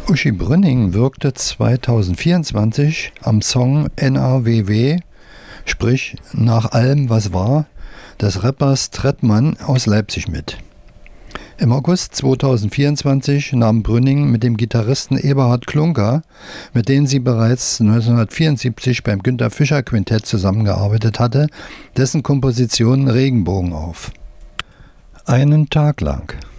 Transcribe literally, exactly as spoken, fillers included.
Uschi Brünning wirkte zweitausendvierundzwanzig am Song N A W W, sprich Nach allem, was war, des Rappers Trettmann aus Leipzig mit. Im August zweitausendvierundzwanzig nahm Brünning mit dem Gitarristen Eberhard Klunker, mit dem sie bereits neunzehnhundertvierundsiebzig beim Günter Fischer Quintett zusammengearbeitet hatte, dessen Komposition Regenbogen auf. Einen Tag lang.